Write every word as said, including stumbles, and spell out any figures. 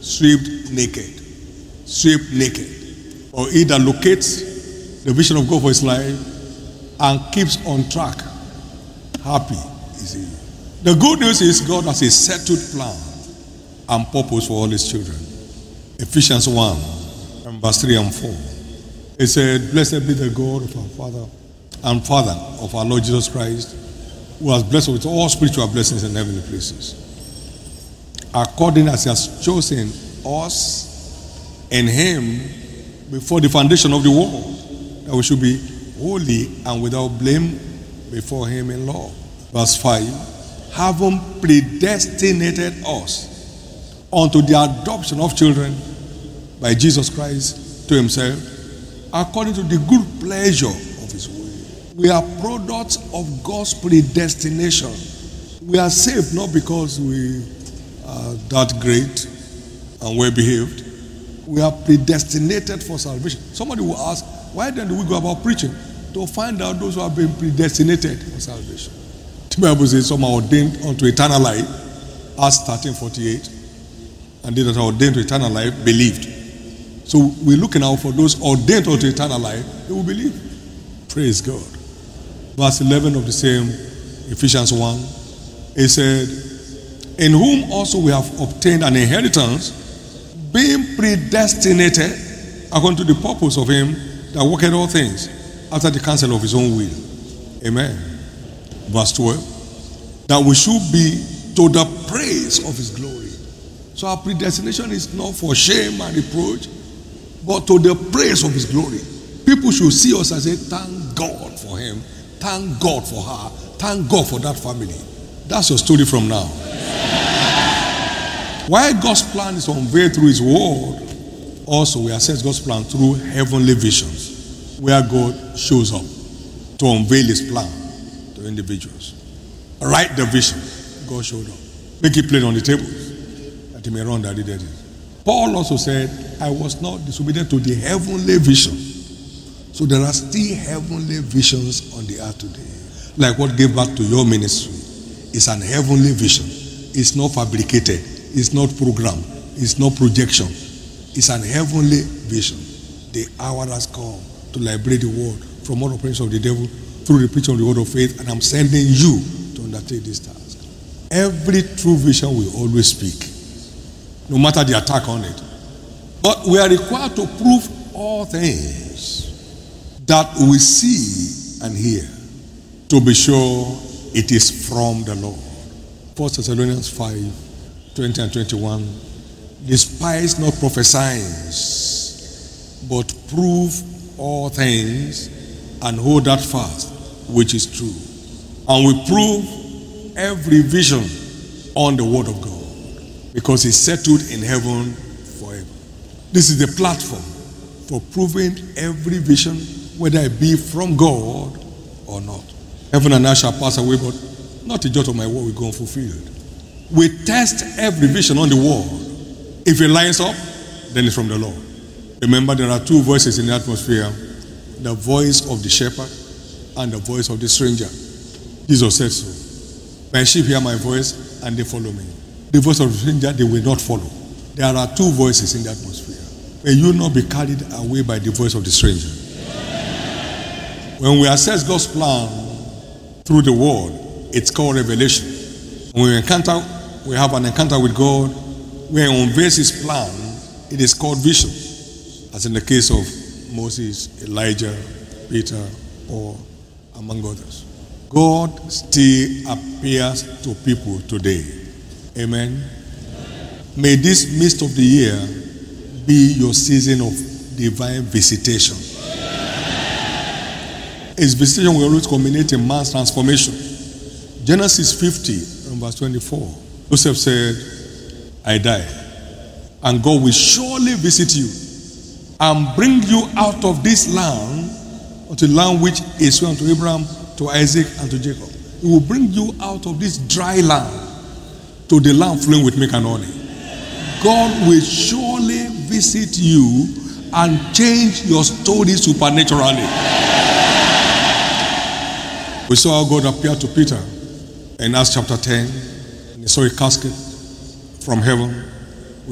stripped naked. Stripped naked. Or he that locates the vision of God for his life and keeps on track, happy is he. The good news is God has a settled plan and purpose for all his children. Ephesians one, and verse three and four. It said, blessed be the God of our Father and Father of our Lord Jesus Christ, who has blessed us with all spiritual blessings in heavenly places, according as he has chosen us in him before the foundation of the world, that we should be holy and without blame before him in love. Verse five, having predestinated us unto the adoption of children by Jesus Christ to himself, according to the good pleasure of his will. We are products of God's predestination. We are saved not because we are that great and well behaved. We are predestinated for salvation. Somebody will ask, why then do we go about preaching? To find out those who have been predestinated for salvation. The Bible says some are ordained unto eternal life, Acts thirteen forty-eight, and they that are ordained to eternal life believed. So we're looking out for those ordained unto eternal life, they will believe. Praise God. Verse eleven of the same Ephesians one, it said, in whom also we have obtained an inheritance, being predestinated according to the purpose of him that worketh all things after the counsel of his own will. Amen. Verse twelve, that we should be to the praise of his glory. So our predestination is not for shame and reproach, but to the praise of his glory. People should see us and say, thank God for him, thank God for her, thank God for that family. That's your story from now. Why God's plan is unveiled through his word, also we assess God's plan through heavenly visions, where God shows up to unveil his plan to individuals. Write the vision, God showed up. Make it plain on the tables, that he may run that he did it. Paul also said, I was not disobedient to the heavenly vision. So there are still heavenly visions on the earth today. Like what gave back to your ministry. It's an heavenly vision. It's not fabricated. It's not programmed. It's not projection. It's an heavenly vision. The hour has come to liberate the world from all operations of the devil through the preaching of the word of faith, and I'm sending you to undertake this task. Every true vision will always speak, no matter the attack on it. But we are required to prove all things that we see and hear, to be sure it is from the Lord. First Thessalonians five, twenty and twenty-one. Despise not prophesying, but prove all things and hold that fast which is true. And we prove every vision on the word of God, because it's settled in heaven forever. This is the platform for proving every vision, whether it be from God or not. Heaven and earth shall pass away, but not a jot of my word will go unfulfilled. We test every vision on the word. If it lines up, then it's from the Lord. Remember, there are two voices in the atmosphere: the voice of the shepherd and the voice of the stranger. Jesus said so. My sheep hear my voice and they follow me. The voice of the stranger they will not follow. There are two voices in the atmosphere. May you not be carried away by the voice of the stranger. When we assess God's plan through the word, it's called revelation. When we encounter, we have an encounter with God, where he unveils his plan, it is called vision. As in the case of Moses, Elijah, Peter, or among others. God still appears to people today. Amen. May this midst of the year be your season of divine visitation. His visitation will always culminate in man's transformation. Genesis fifty, verse twenty-four. Joseph said, I die, and God will surely visit you and bring you out of this land unto the land which is sworn to Abraham, to Isaac, and to Jacob. He will bring you out of this dry land to the land flowing with milk and honey. God will surely visit you and change your story supernaturally. We saw how God appeared to Peter in Acts chapter ten. And he saw a casket from heaven,